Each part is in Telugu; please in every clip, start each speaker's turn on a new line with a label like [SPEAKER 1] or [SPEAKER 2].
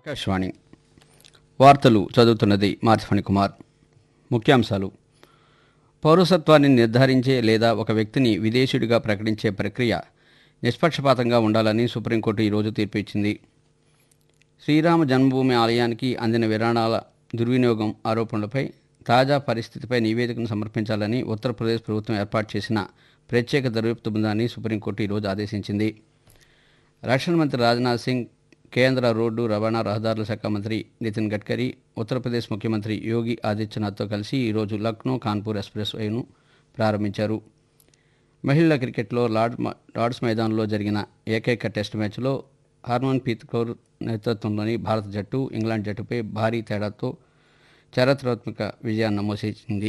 [SPEAKER 1] ఆకాశవాణి వార్తలు చదువుతున్నది మార్చిఫణి కుమార్. ముఖ్యాంశాలు: పౌరసత్వాన్ని నిర్ధారించే లేదా ఒక వ్యక్తిని విదేశీయుడిగా ప్రకటించే ప్రక్రియ నిష్పక్షపాతంగా ఉండాలని సుప్రీంకోర్టు ఈరోజు తీర్పు ఇచ్చింది. శ్రీరామ జన్మభూమి ఆలయానికి అందిన విరాళాల దుర్వినియోగం ఆరోపణలపై తాజా పరిస్థితిపై నివేదికను సమర్పించాలని ఉత్తరప్రదేశ్ ప్రభుత్వం ఏర్పాటు చేసిన ప్రత్యేక దర్యాప్తు బృందాన్ని సుప్రీంకోర్టు ఈరోజు ఆదేశించింది. రక్షణ మంత్రి రాజ్నాథ్ సింగ్, కేంద్ర రోడ్డు రవాణా రహదారుల శాఖ మంత్రి నితిన్ గడ్కరీ, ఉత్తరప్రదేశ్ ముఖ్యమంత్రి యోగి ఆదిత్యనాథ్తో కలిసి ఈరోజు లక్నో కాన్పూర్ ఎక్స్ప్రెస్ వేను ప్రారంభించారు. మహిళల క్రికెట్లో లార్డ్స్ మైదానంలో జరిగిన ఏకైక టెస్టు మ్యాచ్లో హర్మన్ప్రీత్ కౌర్ నేతృత్వంలోని భారత జట్టు ఇంగ్లాండ్ జట్టుపై భారీ తేడాతో చారిత్రాత్మక విజయాన్ని నమోదు చేసింది.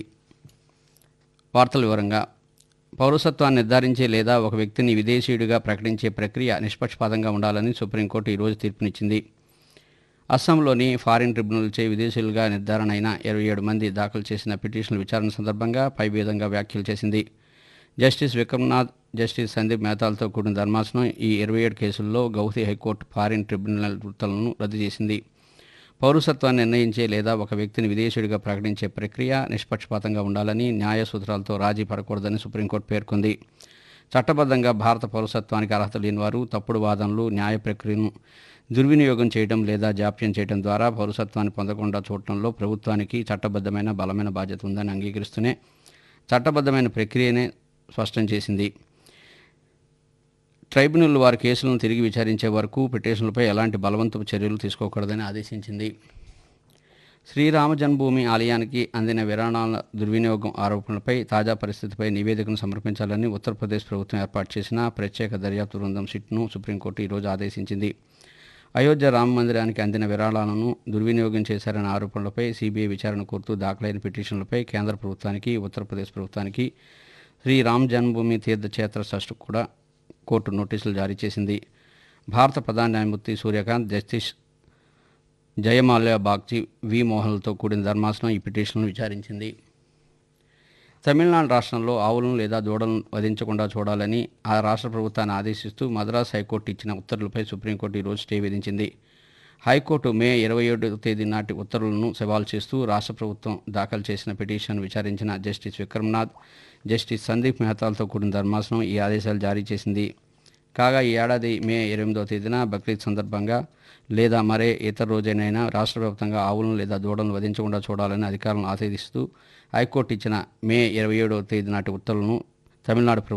[SPEAKER 1] వార్తల వివరంగా: పౌరసత్వాన్ని నిర్ధారించే లేదా ఒక వ్యక్తిని విదేశీయుడిగా ప్రకటించే ప్రక్రియ నిష్పక్షపాతంగా ఉండాలని సుప్రీంకోర్టు ఈరోజు తీర్పునిచ్చింది. అస్సాంలోని ఫారిన్ ట్రిబ్యునల్చే విదేశీయులుగా నిర్ధారణ అయిన 27 మంది దాఖలు చేసిన పిటిషన్ల విచారణ సందర్భంగా పై విధంగా వ్యాఖ్యలు చేసింది. జస్టిస్ విక్రమ్నాథ్, జస్టిస్ సందీప్ మెహతాలతో కూడిన ధర్మాసనం ఈ 27 కేసుల్లో గౌహతి హైకోర్టు ఫారిన్ ట్రిబ్యునల్ వృత్తులను రద్దు చేసింది. పౌరసత్వాన్ని నిర్ణయించే లేదా ఒక వ్యక్తిని విదేశీయుడిగా ప్రకటించే ప్రక్రియ నిష్పక్షపాతంగా ఉండాలని, న్యాయ సూత్రాలతో రాజీ పడకూడదని సుప్రీంకోర్టు పేర్కొంది. చట్టబద్ధంగా భారత పౌరసత్వానికి అర్హత లేని వారు తప్పుడు వాదనలు, న్యాయ ప్రక్రియను దుర్వినియోగం చేయడం లేదా జాప్యం చేయడం ద్వారా పౌరసత్వాన్ని పొందకుండా చూడటంలో ప్రభుత్వానికి చట్టబద్ధమైన బలమైన బాధ్యత ఉందని అంగీకరిస్తూనే చట్టబద్ధమైన ప్రక్రియనే స్పష్టం చేసింది. ట్రైబ్యునల్ వారి కేసులను తిరిగి విచారించే వరకు పిటిషన్లపై ఎలాంటి బలవంతపు చర్యలు తీసుకోకూడదని ఆదేశించింది. శ్రీరామ జన్మభూమి ఆలయానికి అందిన విరాళాల దుర్వినియోగం ఆరోపణలపై తాజా పరిస్థితిపై నివేదికను సమర్పించాలని ఉత్తరప్రదేశ్ ప్రభుత్వం ఏర్పాటు చేసిన ప్రత్యేక దర్యాప్తు బృందం సిట్ను సుప్రీంకోర్టు ఈరోజు ఆదేశించింది. అయోధ్య రామ మందిరానికి అందిన విరాళాలను దుర్వినియోగం చేశారనే ఆరోపణలపై సిబిఐ విచారణ కోరుతూ దాఖలైన పిటిషన్లపై కేంద్ర ప్రభుత్వానికి, ఉత్తరప్రదేశ్ ప్రభుత్వానికి, శ్రీరామ్ జన్మభూమి తీర్థక్షేత్ర ట్రస్ట్కు కూడా కోర్టు నోటీసులు జారీ చేసింది. భారత ప్రధాన న్యాయమూర్తి సూర్యకాంత్, జస్టిస్ జయమాల్యా బాగ్చి, వి మోహన్లతో కూడిన ధర్మాసనం ఈ పిటిషన్ను విచారించింది. తమిళనాడు రాష్ట్రంలో ఆవులను లేదా దూడలను వధించకుండా చూడాలని ఆ రాష్ట్ర ప్రభుత్వాన్ని ఆదేశిస్తూ మద్రాసు హైకోర్టు ఇచ్చిన ఉత్తర్వులపై సుప్రీంకోర్టు ఈరోజు స్టే విధించింది. హైకోర్టు మే 27వ తేదీ నాటి ఉత్తర్వులను సవాల్ చేస్తూ రాష్ట్ర ప్రభుత్వం దాఖలు చేసిన పిటిషన్ విచారించిన జస్టిస్ విక్రమ్నాథ్, జస్టిస్ సందీప్ మెహతాలతో కూడిన ధర్మాసనం ఈ ఆదేశాలు జారీ చేసింది. కాగా ఈ ఏడాది మే 28వ తేదీన బక్రీద్ సందర్భంగా లేదా మరే ఇతర రోజైనా రాష్ట్ర వ్యాప్తంగా ఆవులను లేదా దూడలను వధించకుండా చూడాలని అధికారులను ఆదేశిస్తూ హైకోర్టు ఇచ్చిన మే 27వ తేదీ నాటి ఉత్తర్వులను తమిళనాడు